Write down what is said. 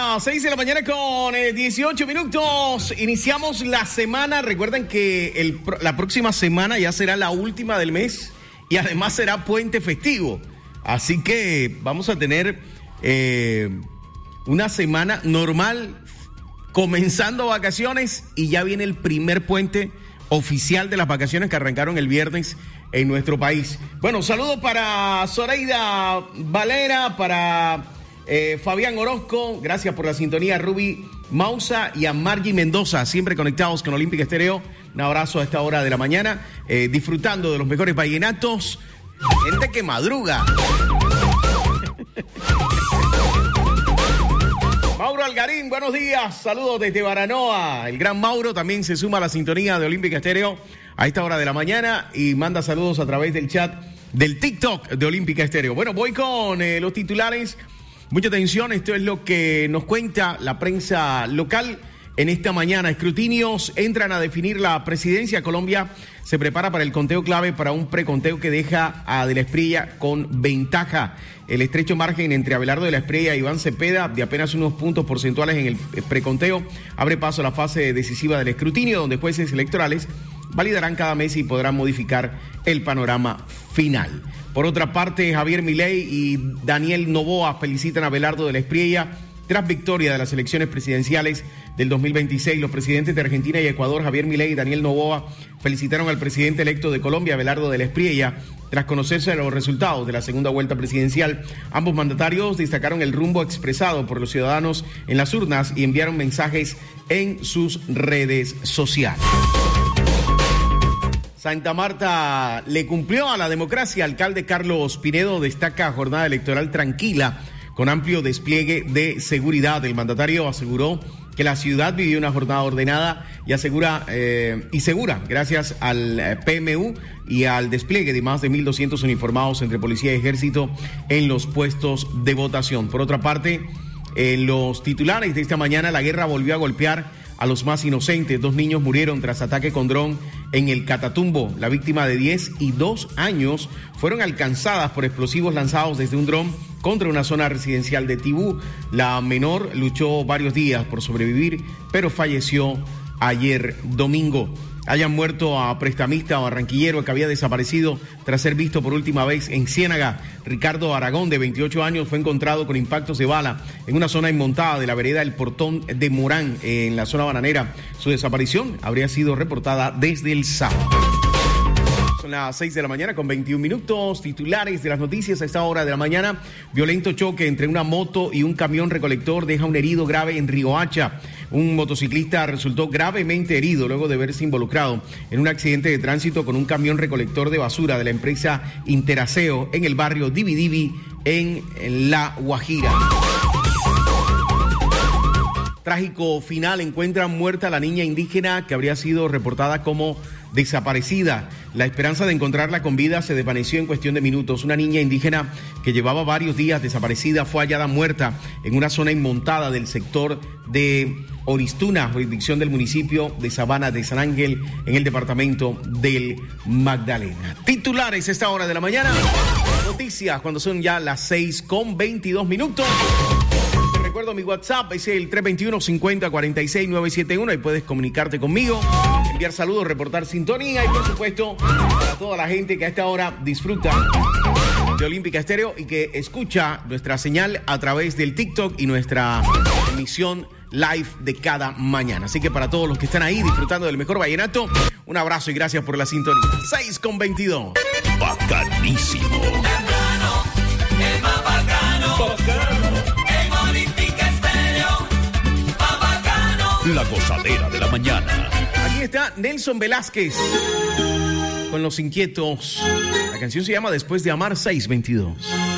las 6 de la mañana con 18 minutos. Iniciamos la semana. Recuerden que la próxima semana ya será la última del mes y además será puente festivo. Así que vamos a tener una semana normal, comenzando vacaciones, y ya viene el primer puente oficial de las vacaciones que arrancaron el viernes en nuestro país. Bueno, saludos para Zoraida Valera, para Fabián Orozco, gracias por la sintonía, Ruby Mausa y a Margie Mendoza, siempre conectados con Olímpica Estéreo. Un abrazo a esta hora de la mañana, disfrutando de los mejores vallenatos. Gente que madruga. Mauro Algarín, buenos días, saludos desde Baranoa. El gran Mauro también se suma a la sintonía de Olímpica Estéreo a esta hora de la mañana y manda saludos a través del chat del TikTok de Olímpica Estéreo. Bueno, voy con los titulares. Mucha atención, esto es lo que nos cuenta la prensa local en esta mañana. Escrutinios entran a definir la presidencia. Colombia se prepara para el conteo clave para un preconteo que deja a De la Espriella con ventaja. El estrecho margen entre Abelardo de la Espriella y Iván Cepeda, de apenas unos puntos porcentuales en el preconteo, abre paso a la fase decisiva del escrutinio, donde jueces electorales validarán cada mes y podrán modificar el panorama final. Por otra parte, Javier Milei y Daniel Noboa felicitan a Abelardo de la Espriella tras victoria de las elecciones presidenciales del 2026. Los presidentes de Argentina y Ecuador, Javier Milei y Daniel Noboa, felicitaron al presidente electo de Colombia, Abelardo de la Espriella, tras conocerse los resultados de la segunda vuelta presidencial. Ambos mandatarios destacaron el rumbo expresado por los ciudadanos en las urnas y enviaron mensajes en sus redes sociales. Santa Marta le cumplió a la democracia. Alcalde Carlos Pinedo destaca jornada electoral tranquila con amplio despliegue de seguridad. El mandatario aseguró que la ciudad vivió una jornada ordenada y segura gracias al PMU y al despliegue de más de 1.200 uniformados entre policía y ejército en los puestos de votación. Por otra parte, en los titulares de esta mañana, la guerra volvió a golpear a los más inocentes. 2 niños murieron tras ataque con dron en el Catatumbo. La víctima de 10 y 2 años fueron alcanzadas por explosivos lanzados desde un dron contra una zona residencial de Tibú. La menor luchó varios días por sobrevivir, pero falleció ayer domingo. Hayan muerto a prestamista barranquillero que había desaparecido tras ser visto por última vez en Ciénaga. Ricardo Aragón, de 28 años, fue encontrado con impactos de bala en una zona inmontada de la vereda El Portón de Morán, en la zona bananera. Su desaparición habría sido reportada desde el sábado. Son las 6 de la mañana con 21 minutos. Titulares de las noticias a esta hora de la mañana. Violento choque entre una moto y un camión recolector deja un herido grave en Riohacha. Un motociclista resultó gravemente herido luego de verse involucrado en un accidente de tránsito con un camión recolector de basura de la empresa Interaseo en el barrio Dividivi en La Guajira. Trágico final, encuentran muerta a la niña indígena que habría sido reportada como desaparecida. La esperanza de encontrarla con vida se desvaneció en cuestión de minutos. Una niña indígena que llevaba varios días desaparecida fue hallada muerta en una zona inmontada del sector de Oristuna, jurisdicción del municipio de Sabana de San Ángel, en el departamento del Magdalena. Titulares a esta hora de la mañana. Noticias cuando son ya las 6 con 22 minutos. Recuerdo mi WhatsApp, es el 321-50-46-971. Ahí puedes comunicarte conmigo, enviar saludos, reportar sintonía y, por supuesto, para toda la gente que a esta hora disfruta de Olímpica Estéreo y que escucha nuestra señal a través del TikTok y nuestra emisión live de cada mañana. Así que para todos los que están ahí disfrutando del mejor vallenato, un abrazo y gracias por la sintonía. 6 con 22. Bacanísimo. El más bacano. La gozadera de la mañana. Aquí está Nelson Velázquez con Los Inquietos. La canción se llama Después de Amar. 622.